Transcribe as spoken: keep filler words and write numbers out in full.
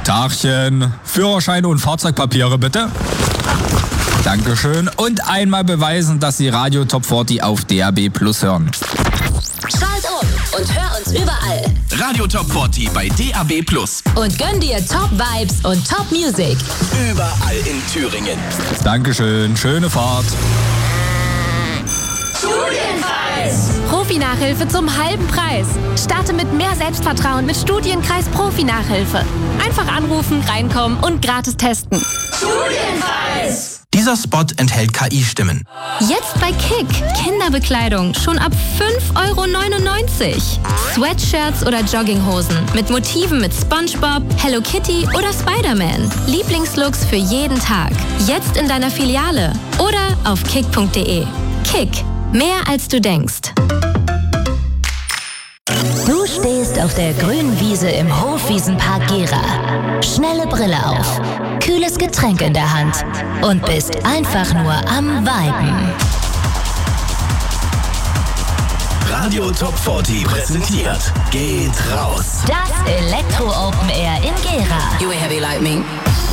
Tagchen. Führerschein und Fahrzeugpapiere bitte. Dankeschön. Und einmal beweisen, dass Sie Radio Top vierzig auf D A B Plus hören. Schalt um und hör uns überall. Radio Top vierzig bei D A B Plus. Und gönn dir Top Vibes und Top Music. Überall in Thüringen. Dankeschön. Schöne Fahrt. Studienkreis. Profi-Nachhilfe zum halben Preis. Starte mit mehr Selbstvertrauen mit Studienkreis Profi-Nachhilfe. Einfach anrufen, reinkommen und gratis testen. Studienkreis. Dieser Spot enthält K I-Stimmen. Jetzt bei Kick. Kinderbekleidung schon ab fünf Euro neunundneunzig. Sweatshirts oder Jogginghosen mit Motiven mit SpongeBob, Hello Kitty oder Spider-Man. Lieblingslooks für jeden Tag. Jetzt in deiner Filiale oder auf kick punkt de. Kick. Mehr als du denkst. Du stehst auf der grünen Wiese im Hofwiesenpark Gera. Schnelle Brille auf, kühles Getränk in der Hand und bist einfach nur am Viben. Radio Top vierzig präsentiert Geht raus. Das Elektro Open Air in Gera. You ain't heavy like me.